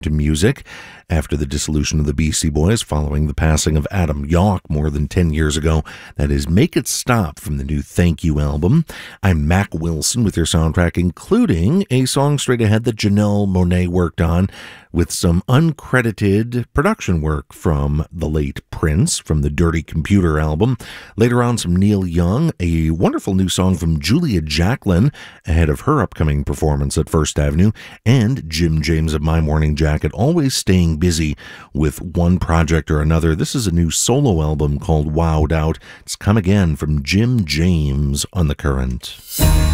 to music after the dissolution of the Beastie Boys following the passing of Adam Yauch more than 10 years ago. That is Make It Stop from the new Thank You album. I'm Mac Wilson with your soundtrack, including a song straight ahead that Janelle Monáe worked on with some uncredited production work from the late Prince from the Dirty Computer album. Later on, some Neil Young, a wonderful new song from Julia Jacklin ahead of her upcoming performance at First Avenue, and Jim James of My Morning Jacket, always staying busy with one project or another. This is a new solo album called Wowed Out. It's Come Again from Jim James on The Current.